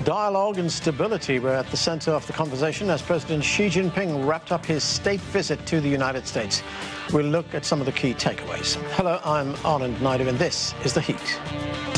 Dialogue and stability were at the center of the conversation as President Xi Jinping wrapped up his state visit to the United States. We'll look at some of the key takeaways. Hello, I'm Anand Naidu, and this is The Heat.